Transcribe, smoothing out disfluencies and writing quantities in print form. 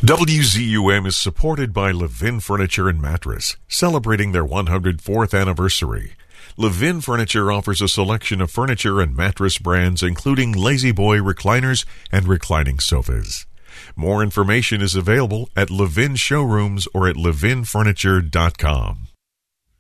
WZUM is supported by Levin Furniture and Mattress, celebrating their 104th anniversary. Levin Furniture offers a selection of furniture and mattress brands, including Lazy Boy recliners and reclining sofas. More information is available at Levin Showrooms or at levinfurniture.com.